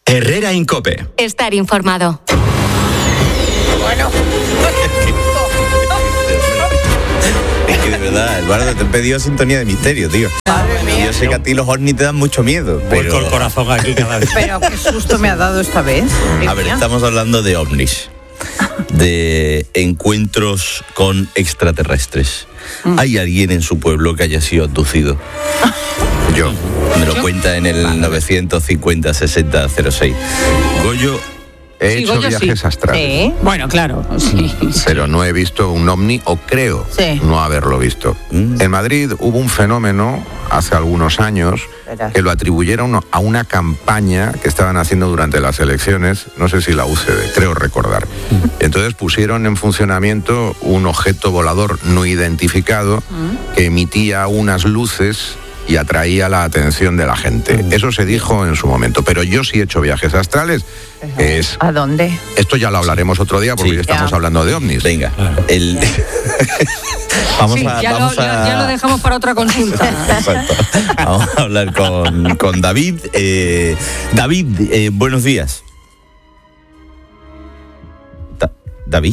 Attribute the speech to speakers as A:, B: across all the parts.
A: Herrera Incope.
B: Estar informado.
C: Bueno.
D: Es que de verdad, Eduardo, te he pedido sintonía de misterio, tío.
C: Madre mía.
D: Yo sé que a ti los ovnis te dan mucho miedo, pero...
E: Vuelco el corazón aquí cada vez.
C: Pero qué susto me ha dado esta vez.
D: A ver, estamos hablando de ovnis, de encuentros con extraterrestres. ¿Hay alguien en su pueblo que haya sido abducido? Yo. Me lo cuenta en el 950-60-06. Goyo...
F: He hecho viajes astrales.
C: Sí.
E: Bueno, claro.
C: Sí.
F: Pero no he visto un ovni, o creo no haberlo visto. En Madrid hubo un fenómeno hace algunos años que lo atribuyeron a una campaña que estaban haciendo durante las elecciones, no sé si la UCD, creo recordar. Entonces pusieron en funcionamiento un objeto volador no identificado que emitía unas luces y atraía la atención de la gente. Eso se dijo en su momento, pero yo sí he hecho viajes astrales.
C: ¿A dónde?
F: Esto ya lo hablaremos otro día porque ya estamos hablando de ovnis.
D: Venga,
E: Ya lo dejamos para otra consulta.
D: Exacto. Vamos a hablar con David. David, buenos días. David.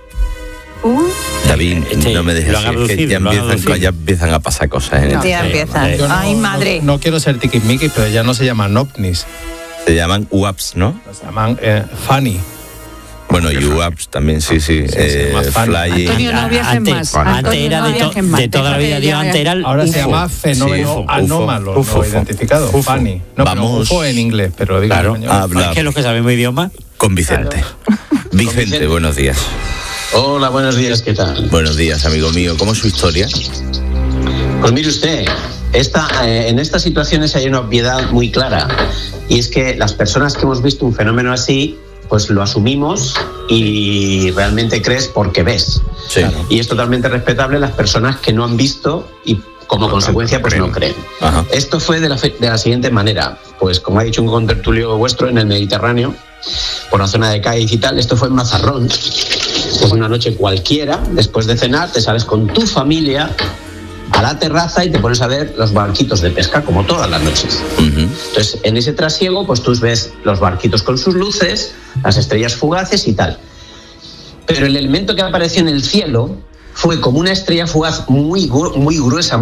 D: David, no me dejes, que ya empiezan a pasar cosas.
C: Ya empiezan. Ay, madre.
G: No quiero ser tiquismiquis, pero ya no se llaman ovnis.
D: Se llaman UAPs, ¿no?
G: Se llaman funny.
D: Bueno, y UAPs también, sí. Flying.
E: Antonio, no viajes más. Antes era de toda la vida, Dios, antes era el
G: ahora
E: UFO.
G: se llama fenómeno anómalo, no identificado. Funny. No,
D: vamos
G: UFO en inglés, pero digo en español.
D: A hablar
E: es que los que sabemos idioma.
D: con Vicente. Claro. Vicente, buenos días.
H: Hola, buenos días, ¿qué tal?
D: Buenos días, amigo mío. ¿Cómo es su historia?
H: Pues mire usted, en estas situaciones hay una obviedad muy clara, y es que las personas que hemos visto un fenómeno así, pues lo asumimos y realmente crees porque ves.
D: Sí.
H: Y es totalmente respetable las personas que no han visto y como consecuencia pues no creen.
D: Ajá.
H: Esto fue de la siguiente manera, pues como ha dicho un contertulio vuestro, en el Mediterráneo, por la zona de Cádiz y tal, esto fue en Mazarrón. Pues una noche cualquiera, después de cenar, te sales con tu familia a la terraza y te pones a ver los barquitos de pesca, como todas las noches. Entonces, en ese trasiego, pues tú ves los barquitos con sus luces, las estrellas fugaces y tal. Pero el elemento que apareció en el cielo fue como una estrella fugaz muy gruesa,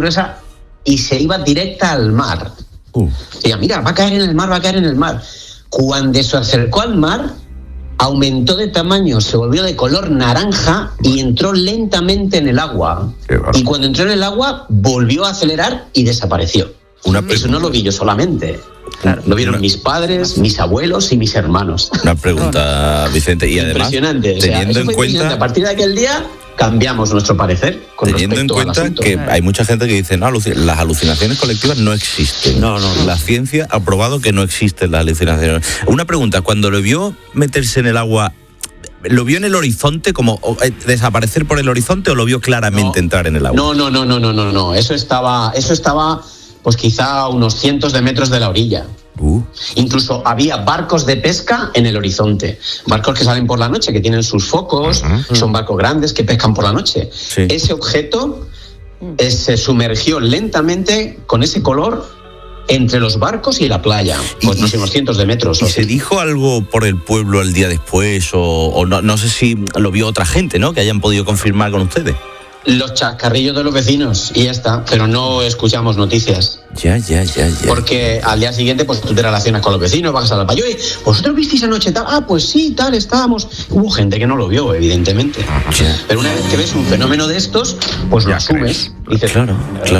H: y se iba directa al mar. Y decía, mira, va a caer en el mar. Cuando se acercó al mar, aumentó de tamaño, se volvió de color naranja y entró lentamente en el agua. Y cuando entró en el agua, volvió a acelerar y desapareció. Eso no lo vi yo solamente. Claro. Lo vieron mis padres, mis abuelos y mis hermanos.
D: Una pregunta, Vicente, y además,
H: impresionante.
D: Teniendo en cuenta,
H: a partir de aquel día cambiamos nuestro parecer con
D: teniendo en cuenta que hay mucha gente que dice, no, las alucinaciones colectivas no existen. No. La ciencia ha probado que no existen las alucinaciones. Una pregunta, cuando lo vio meterse en el agua, ¿lo vio en el horizonte, como desaparecer por el horizonte, o lo vio claramente entrar en el agua?
H: No. Eso estaba pues quizá a unos cientos de metros de la orilla. Incluso había barcos de pesca en el horizonte, barcos que salen por la noche, que tienen sus focos, son barcos grandes que pescan por la noche. Sí. Ese objeto se sumergió lentamente con ese color entre los barcos y la playa, pues no sé, unos cientos de metros.
D: ¿Y se dijo algo por el pueblo al día después, o no sé si lo vio otra gente, ¿no?, que hayan podido confirmar con ustedes?
H: Los chascarrillos de los vecinos y ya está, pero no escuchamos noticias.
D: Ya.
H: Porque al día siguiente pues tú te relacionas con los vecinos, vas a la playa, ¿vosotros visteis anoche tal? Ah, pues sí, tal, estábamos. Hubo gente que no lo vio, evidentemente. Pero una vez que ves un fenómeno de estos, pues lo asumes. Dices,
D: claro.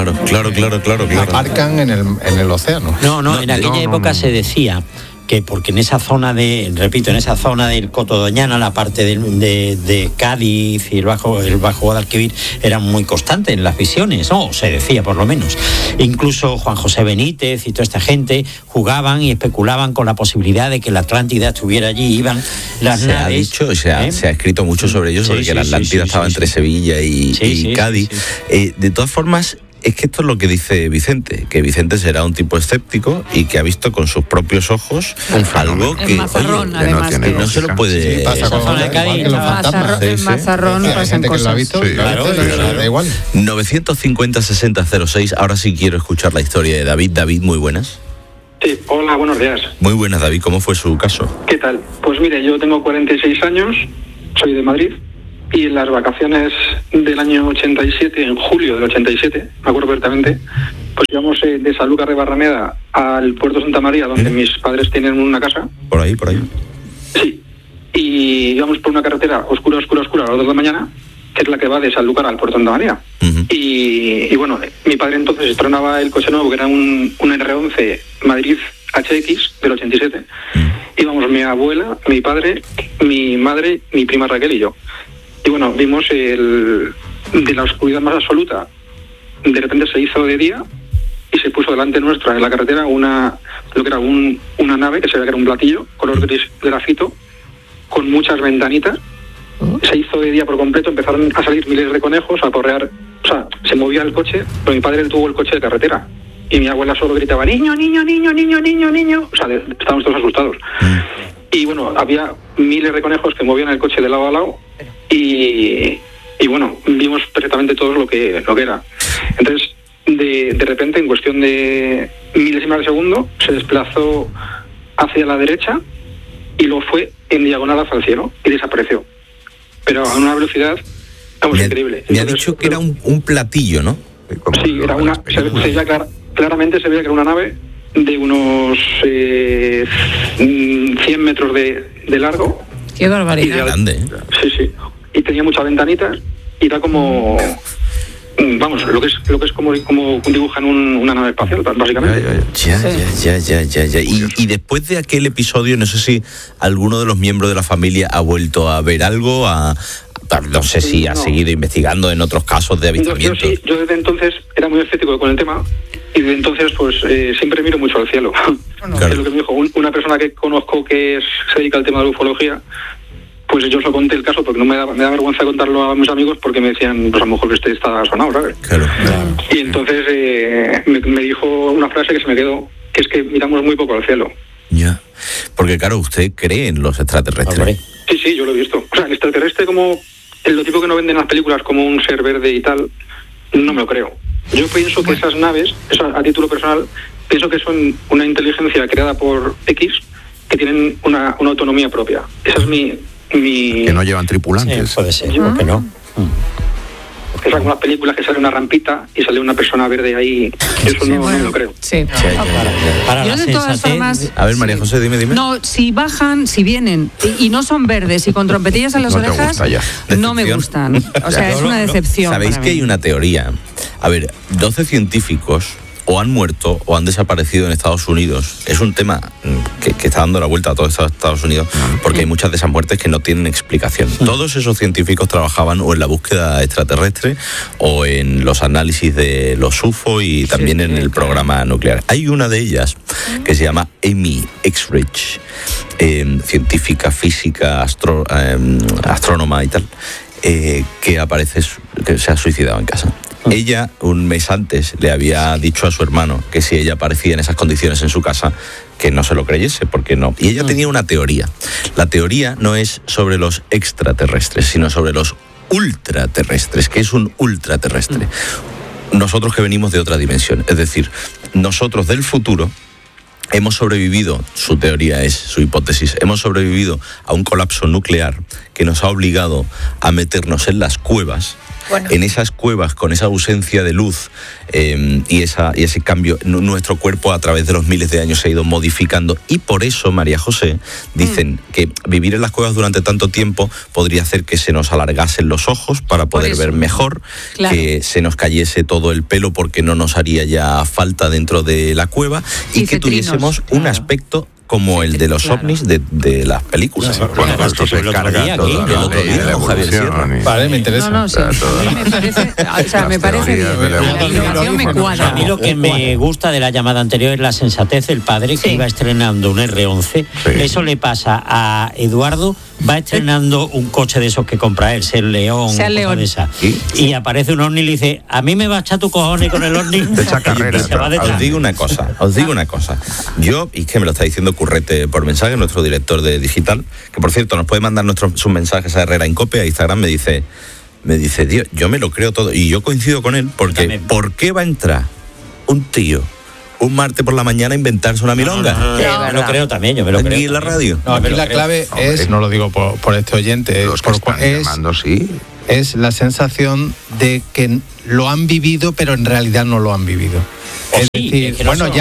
G: Aparcan en el océano.
E: No, en aquella época se decía que porque en esa zona del Coto Doñana, la parte de Cádiz y el Bajo Guadalquivir eran muy constantes en las visiones, se decía por lo menos. Incluso Juan José Benítez y toda esta gente jugaban y especulaban con la posibilidad de que la Atlántida estuviera allí, iban las naves.
D: Se ha escrito mucho sobre ello, sobre que la Atlántida estaba entre Sevilla y Cádiz. Sí. De todas formas, es que esto es lo que dice Vicente, que Vicente será un tipo escéptico y que ha visto con sus propios ojos algo que,
C: Mazarrón, además,
D: que no se lo puede...
G: Sí, pasa con
E: zona de Cádiz,
C: en Mazarrón pasan cosas.
G: Que lo ha visto, da igual.
D: 950-60-06, ahora sí quiero escuchar la historia de David. David, muy buenas.
A: Sí, hola, buenos días.
D: Muy buenas, David. ¿Cómo fue su caso?
A: ¿Qué tal? Pues mire, yo tengo 46 años, soy de Madrid, y en las vacaciones del año 87, en julio del 87, me acuerdo perfectamente, pues íbamos de Sanlúcar de Barrameda al puerto Santa María, donde mis padres tienen una casa.
D: Por ahí.
A: Sí, y íbamos por una carretera oscura a las 2 de la mañana, que es la que va de Sanlúcar al puerto Santa María. Y bueno, mi padre entonces estrenaba el coche nuevo, que era un R11 Madrid HX del 87. Íbamos mi abuela, mi padre, mi madre, mi prima Raquel y yo. Y bueno, vimos de la oscuridad más absoluta, de repente se hizo de día y se puso delante nuestra en la carretera lo que era una nave, que se veía que era un platillo, color gris grafito, con muchas ventanitas. Se hizo de día por completo, empezaron a salir miles de conejos, a correr, o sea, se movía el coche, pero mi padre tuvo el coche de carretera. Y mi abuela solo gritaba, niño, niño, niño, niño, niño, niño. O sea, estábamos todos asustados. Y bueno, había miles de conejos que movían el coche de lado a lado y bueno, vimos perfectamente todo lo que era. Entonces, de repente, en cuestión de milésimas de segundo, se desplazó hacia la derecha y luego fue en diagonal hacia el cielo y desapareció. Pero a una velocidad, increíble.
D: Me ha dicho que era un platillo, ¿no?
A: Sí, era claramente se veía que era una nave de unos 100 metros de largo.
C: ¡Qué barbaridad!
D: Grande.
A: Sí. Y tenía muchas ventanitas y era como... Vamos, lo que es como dibujan una nave espacial, básicamente.
D: Ya. Y después de aquel episodio, no sé si alguno de los miembros de la familia ha vuelto a ver algo, no sé si ha seguido investigando en otros casos de avistamientos.
A: Yo desde entonces era muy escéptico con el tema y desde entonces pues siempre miro mucho al cielo. Claro. Es lo que me dijo una persona que conozco que se dedica al tema de la ufología. Pues yo os lo conté el caso porque no me da vergüenza contarlo a mis amigos porque me decían, pues a lo mejor que este está sonado, ¿sabes? Claro. Y entonces me dijo una frase que se me quedó, que es que miramos muy poco al cielo.
D: Ya. Porque claro, ¿usted cree en los extraterrestres?
A: Sí, yo lo he visto. O sea, el extraterrestre como lo tipo que no venden en las películas como un ser verde y tal, no me lo creo. Yo pienso que esas naves, a título personal, pienso que son una inteligencia creada por X que tienen una autonomía propia. Esa es mi...
F: Que no llevan tripulantes.
E: Sí, puede ser, ¿por qué no?
A: Porque es algunas películas que sale una rampita y sale una persona verde ahí. Eso no me lo creo.
C: Sí.
E: Para
C: yo de todas formas...
D: A ver, María José, dime.
C: No, si vienen y no son verdes y con trompetillas en las orejas, no me gustan. O sea, es una decepción.
D: Sabéis que hay una teoría. A ver, 12 científicos o han muerto o han desaparecido en Estados Unidos. Es un tema que está dando la vuelta a todo Estados Unidos porque hay muchas de esas muertes que no tienen explicación. Todos esos científicos trabajaban o en la búsqueda extraterrestre o en los análisis de los UFO y también en el programa nuclear. Hay una de ellas que se llama Amy Exrich, científica, física, astrónoma y tal, que se ha suicidado en casa. Ella, un mes antes, le había dicho a su hermano que si ella aparecía en esas condiciones en su casa, que no se lo creyese, porque no. Y ella tenía una teoría. La teoría no es sobre los extraterrestres, sino sobre los ultraterrestres. ¿Qué es un ultraterrestre? Nosotros que venimos de otra dimensión. Es decir, nosotros del futuro hemos sobrevivido, su teoría es, su hipótesis, hemos sobrevivido a un colapso nuclear que nos ha obligado a meternos en las cuevas. Bueno. En esas cuevas, con esa ausencia de luz y ese cambio, nuestro cuerpo a través de los miles de años se ha ido modificando y por eso, María José, dicen que vivir en las cuevas durante tanto tiempo podría hacer que se nos alargasen los ojos para poder ver mejor, que se nos cayese todo el pelo porque no nos haría ya falta dentro de la cueva y que tuviésemos un aspecto como el de los ovnis de las películas.
F: Bueno, esto se carga todo.
D: El otro día con Javier Sierra.
G: Vale, me interesa.
C: Me parece bien. La información me cuadra.
E: A mí lo que me gusta de la llamada anterior es la sensatez del padre que iba estrenando un R11. Eso le pasa a Eduardo, va estrenando un coche de esos que compra él, Ser León. De esa. Y aparece un ovni y le dice, a mí me va a echar tu cojones con el ovni.
F: De esa carrera.
D: Os digo una cosa. Yo, y que me lo está diciendo Currete por mensaje, nuestro director de digital, que por cierto nos puede mandar sus mensajes a Herrera Incope, a Instagram, me dice, yo me lo creo todo y yo coincido con él porque ¿por qué va a entrar un tío, un martes por la mañana inventarse una milonga.
E: Yo me lo creo también, yo me lo creo.
D: Aquí en la radio.
G: No, aquí la clave es, no lo digo por este oyente,
F: los que están llamando, sí.
G: Es la sensación de que lo han vivido, pero en realidad no lo han vivido. Es decir,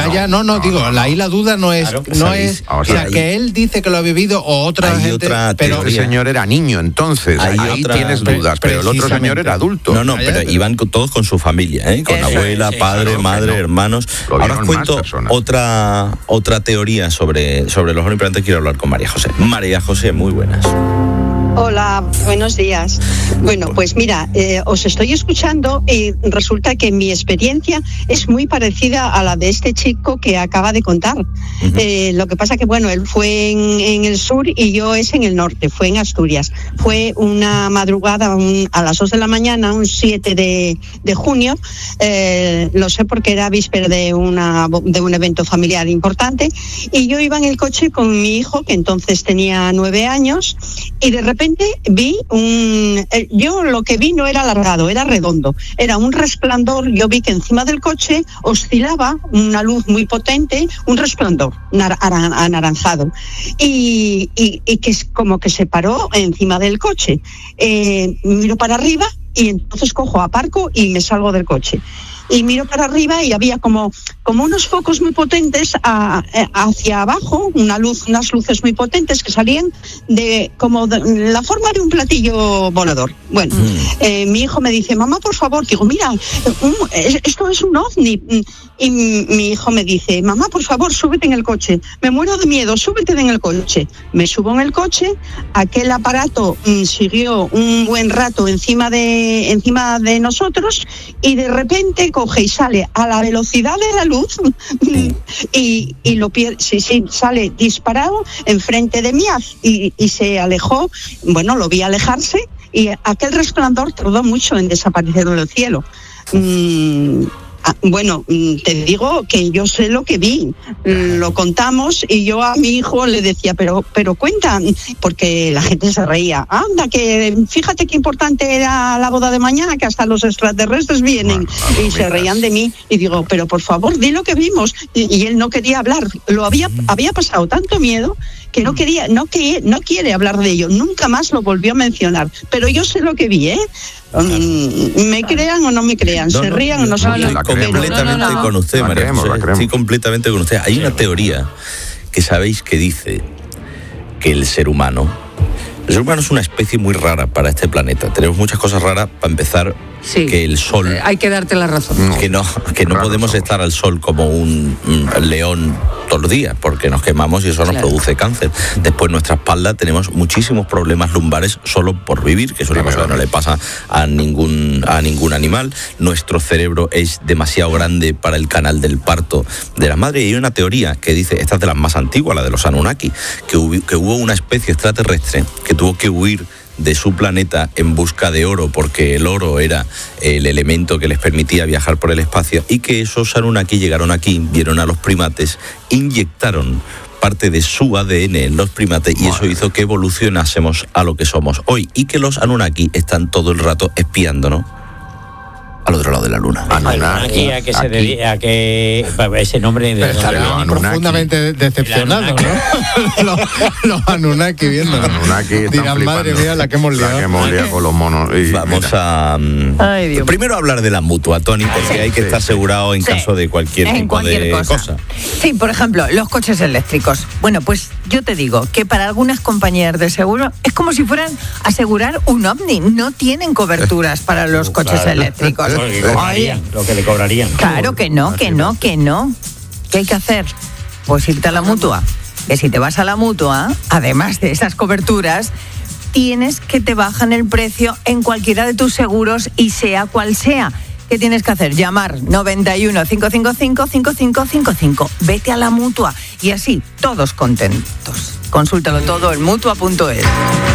G: ahí la duda no es, claro, o sea, que él dice que lo ha vivido o otra gente,
F: pero el señor era niño, entonces ahí tienes dudas, pero el otro señor era adulto.
D: No, pero iban todos con su familia, con abuela, padre, madre, hermanos. Ahora os cuento otra teoría sobre los ovnis, pero antes quiero hablar con María José. María José, muy buenas.
B: Hola, buenos días. Bueno, pues mira, os estoy escuchando y resulta que mi experiencia es muy parecida a la de este chico que acaba de contar. Uh-huh. Lo que pasa que, bueno, él fue en el sur y yo es en el norte, fue en Asturias. Fue una madrugada a las 2 de la mañana, un 7 de junio. Lo sé porque era víspera de un evento familiar importante. Y yo iba en el coche con mi hijo, que entonces tenía 9 años, y de repente vi yo lo que vi no era alargado, era redondo, era un resplandor. Yo vi que encima del coche oscilaba una luz muy potente, un resplandor anaranjado, y que es como que se paró encima del coche. Miro para arriba y entonces aparco y me salgo del coche. Y miro para arriba y había como unos focos muy potentes hacia abajo, unas luces muy potentes que salían de la forma de un platillo volador. Bueno, mi hijo me dice, mamá, por favor, digo, mira, esto es un ovni. Y mi hijo me dice, mamá, por favor, súbete en el coche. Me muero de miedo, súbete en el coche. Me subo en el coche, aquel aparato siguió un buen rato encima de nosotros y de repente coge y sale a la velocidad de la luz y sale disparado enfrente de mí y se alejó. Bueno, lo vi alejarse y aquel resplandor tardó mucho en desaparecer del cielo. Bueno, te digo que yo sé lo que vi, lo contamos y yo a mi hijo le decía, pero cuenta, porque la gente se reía. Anda, que fíjate qué importante era la boda de mañana, que hasta los extraterrestres vienen, y se reían de mí. Y digo, pero por favor, di lo que vimos. Y él no quería hablar. Había pasado tanto miedo que no quiere hablar de ello. Nunca más lo volvió a mencionar. Pero yo sé lo que vi, ¿eh? Me crean o no me crean, se rían o no se rían.
D: Completamente con usted, María José. Sí, completamente con usted. Hay una teoría que sabéis que dice que el ser humano es una especie muy rara para este planeta. Tenemos muchas cosas raras. Para empezar,
C: sí,
D: que el sol...
C: Hay que darte la razón.
D: Que no podemos estar al sol como un león todos los días, porque nos quemamos y eso nos produce cáncer. Después, en nuestra espalda tenemos muchísimos problemas lumbares solo por vivir, que es una cosa que no le pasa a ningún animal. Nuestro cerebro es demasiado grande para el canal del parto de la madre. Y hay una teoría que dice, esta es de las más antiguas, la de los Anunnaki, que hubo una especie extraterrestre que tuvo que huir de su planeta en busca de oro, porque el oro era el elemento que les permitía viajar por el espacio, y que esos Anunnaki llegaron aquí, vieron a los primates, inyectaron parte de su ADN en los primates y eso hizo que evolucionásemos a lo que somos hoy, y que los Anunnaki están todo el rato espiándonos al otro lado de la luna.
E: Anunnaki, a que se dedica, ese nombre de
G: profundamente decepcionado, ¿no? los Anunnaki viendo. Dirán, madre mía, la que hemos liado
F: con los monos.
D: Vamos a primero hablar de la mutua, Tony, porque hay que estar asegurado en caso de cualquier tipo de cosa.
I: Sí, por ejemplo, los coches eléctricos. Bueno, pues yo te digo que para algunas compañías de seguro es como si fueran a asegurar un ovni. No tienen coberturas para los coches eléctricos.
E: Lo que le cobrarían.
I: Claro que no. ¿Qué hay que hacer? Pues irte a la mutua. Que si te vas a la mutua, además de esas coberturas, tienes que te bajan el precio en cualquiera de tus seguros y sea cual sea. ¿Qué tienes que hacer? Llamar 91 555 5555. Vete a la mutua y así todos contentos. Consúltalo todo en mutua.es.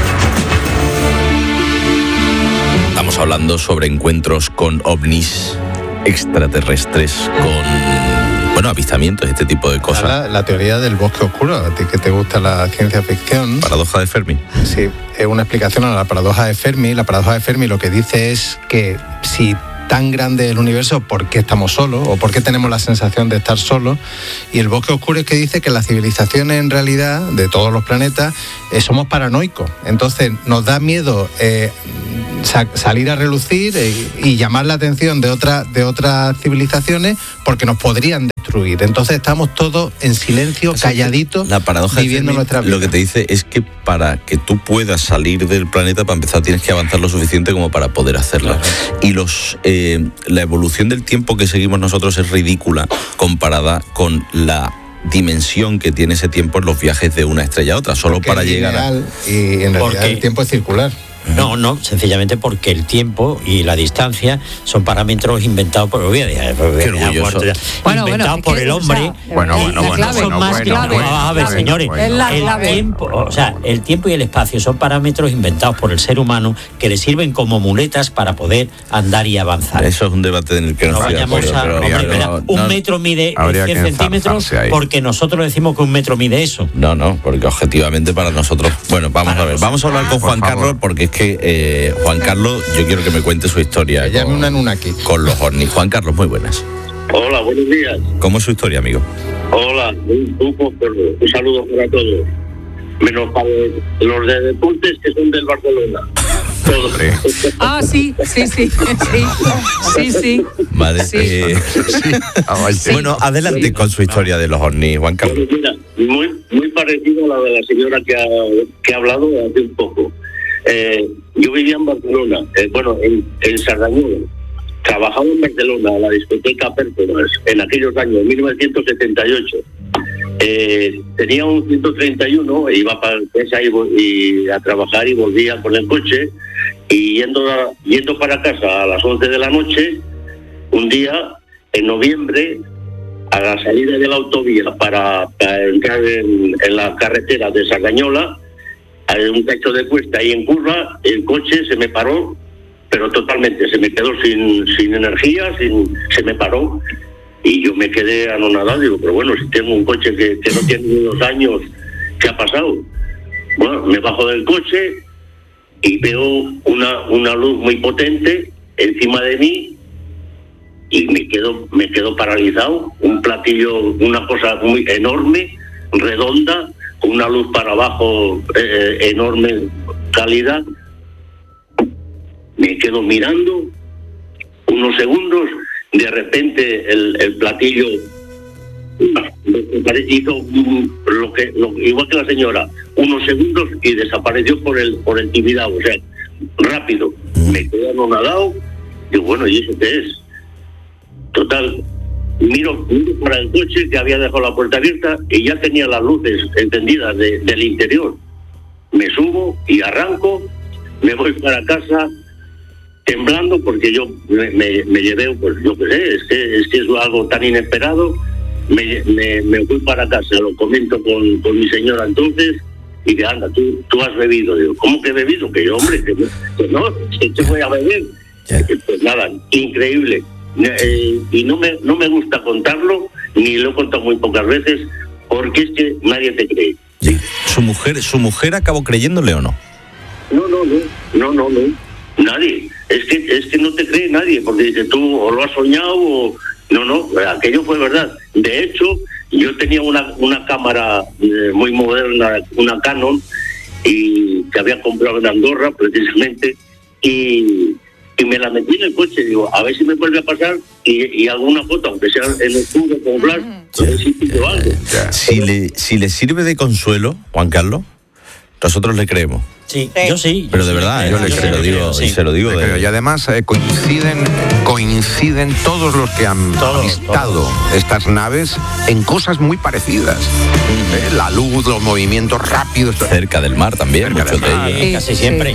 D: Estamos hablando sobre encuentros con ovnis extraterrestres, con avistamientos, este tipo de cosas.
G: La teoría del bosque oscuro, a ti que te gusta la ciencia ficción.
D: Paradoja de Fermi.
G: Sí, es una explicación a la paradoja de Fermi. La paradoja de Fermi lo que dice es que si tan grande el universo, ¿por qué estamos solos? ¿O por qué tenemos la sensación de estar solos? Y el Bosque Oscuro es que dice que las civilizaciones en realidad, de todos los planetas, somos paranoicos. Entonces nos da miedo salir a relucir y llamar la atención de otras civilizaciones porque nos podrían destruir. Entonces estamos todos en silencio, calladitos,
D: la paradoja
G: viviendo nuestra vida.
D: Lo que te dice es que para que tú puedas salir del planeta, para empezar tienes que avanzar lo suficiente como para poder hacerlo. Y la evolución del tiempo que seguimos nosotros es ridícula comparada con la dimensión que tiene ese tiempo en los viajes de una estrella a otra, solo porque para llegar a...
G: Y en realidad el tiempo es circular.
E: No, sencillamente porque el tiempo y la distancia son parámetros inventados por inventados por el hombre. Son más claves. A ver, señores, el tiempo y el espacio son parámetros inventados por el ser humano que le sirven como muletas para poder andar y avanzar.
D: Eso es un debate en el que
E: no vayamos un metro mide 100 centímetros porque nosotros decimos que un metro mide eso.
D: No, porque objetivamente para nosotros... Bueno, vamos a ver, vamos a hablar con Juan Carlos porque es que Juan Carlos, yo quiero que me cuente su historia con los ovnis. Juan Carlos, muy buenas.
J: Hola, buenos días.
D: ¿Cómo es su historia, amigo?
J: Hola, un saludo para todos. Menos para los de deportes que son del Barcelona. Todos.
C: Sí.
D: Vale. Sí. Bueno, adelante con su historia de los ovnis, Juan Carlos.
J: Mira, muy parecido a la de la señora que ha hablado hace un poco. Yo vivía en Barcelona, en Sardañola. Trabajaba en Barcelona, en la discoteca Pérgolas, en aquellos años, 1978. Tenía un 131, iba para empresa y a trabajar y volvía con el coche. Y yendo para casa a las 11 de la noche, un día, en noviembre, a la salida de la autovía para entrar en la carretera de Sardañola, hay un techo de cuesta y en curva, el coche se me paró, pero totalmente, se me quedó sin energía, se me paró y yo me quedé anonadado. Digo, pero bueno, si tengo un coche que no tiene ni 2 años, ¿qué ha pasado? Bueno, me bajo del coche y veo una luz muy potente encima de mí y me quedo paralizado. Un platillo, una cosa muy enorme, redonda, con una luz para abajo enorme, cálida. Me quedo mirando unos segundos, de repente el platillo hizo igual que la señora, unos segundos y desapareció por el Tibidabo, o sea, rápido. Me quedé anonadado, digo, bueno, ¿y eso qué es? Total, miro para el coche que había dejado la puerta abierta y ya tenía las luces encendidas del interior. Me subo y arranco, me voy para casa temblando porque yo me llevé, pues yo qué sé, es que es algo tan inesperado. Me fui para casa, lo comento con mi señora entonces y dice, anda, tú has bebido. Digo, ¿cómo que he bebido? Que yo, hombre, que no, que voy a beber. Pues nada, increíble. Y no me gusta contarlo, ni lo he contado muy pocas veces, porque es que nadie te cree.
D: Sí. ¿Su mujer acabó creyéndole o no?
J: No, nadie. Es que no te cree nadie, porque dice, tú o lo has soñado o... No, aquello fue verdad. De hecho, yo tenía una cámara muy moderna, una Canon, y que había comprado en Andorra, precisamente, y me la metí en el coche. Digo, a ver si me vuelve a pasar y alguna foto, aunque sea en el tubo con flash, a ver si pido algo.
D: Si le sirve de consuelo, Juan Carlos, nosotros le creemos.
E: Sí, yo sí.
D: Pero de verdad, yo se lo digo.
F: Y además coinciden todos los que han avistado estas naves en cosas muy parecidas. La luz, los movimientos rápidos.
D: Cerca del mar también, muchos de ellos.
E: Casi siempre.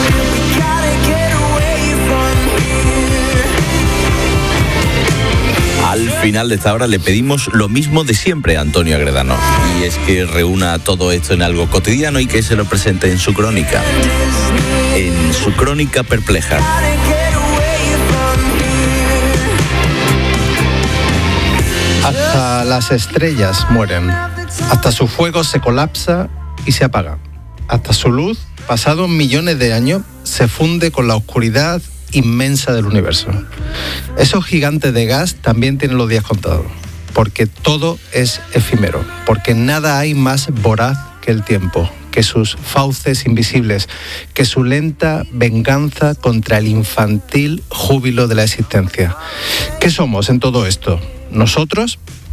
D: Al final de esta hora le pedimos lo mismo de siempre a Antonio Agredano, y es que reúna todo esto en algo cotidiano y que se lo presente en su crónica perpleja.
G: Hasta las estrellas mueren, hasta su fuego se colapsa y se apaga, hasta su luz, pasados millones de años, se funde con la oscuridad inmensa del universo. Esos gigantes de gas también tienen los días contados, porque todo es efímero, porque nada hay más voraz que el tiempo, que sus fauces invisibles, que su lenta venganza contra el infantil júbilo de la existencia. ¿Qué somos en todo esto? Nosotros,